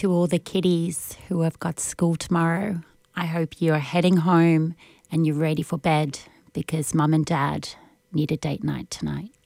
to all the kiddies who have got school tomorrow. I hope you're heading home and you're ready for bed because mum and dad need a date night tonight.